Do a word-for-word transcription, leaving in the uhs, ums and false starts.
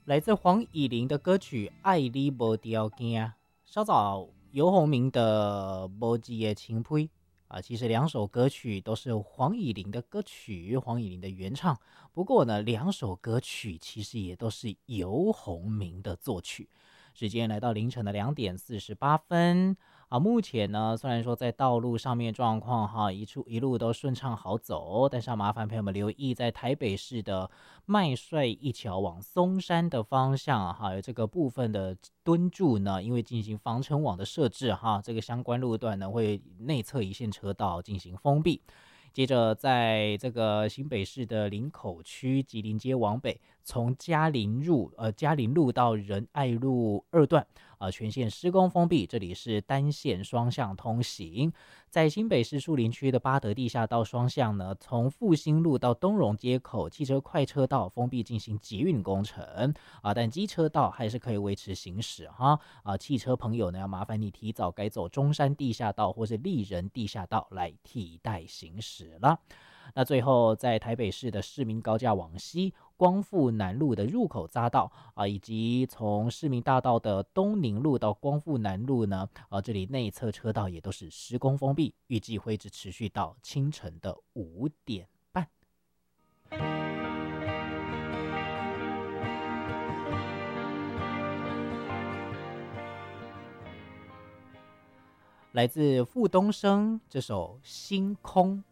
来自黄以玲的歌曲《爱你无条件》，稍早游鸿明的《无字的情批》啊，其实两首歌曲都是黄以玲的歌曲，黄以玲的原唱。不过呢，两首歌曲其实也都是游鸿明的作曲。时间来到凌晨的两点四十八分啊，目前呢，虽然说在道路上面状况哈一处一路都顺畅好走，但是要麻烦朋友们留意，在台北市的麦帅一桥往松山的方向哈，有这个部分的敦驻呢，因为进行防尘网的设置哈，这个相关路段呢会内侧一线车道进行封闭。接着，在这个新北市的林口区吉林街往北，从嘉林入呃嘉林路到仁爱路二段，呃全线施工封闭，这里是单线双向通行。在新北市树林区的八德地下道双向呢，从复兴路到东荣街口汽车快车道封闭进行捷运工程啊，但机车道还是可以维持行驶哈啊，汽车朋友呢要麻烦你提早改走中山地下道或是立人地下道来替代行驶了。那最后，在台北市的市民高架往西，光复南路的入口匝道啊，以及从市民大道的东宁路到光复南路呢，啊，这里内侧车道也都是施工封闭，预计会一直持续到清晨的五点半。来自傅东升这首《星空》。